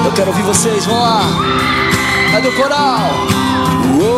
Eu quero ouvir vocês, vamos lá. Cadê o coral? Uou.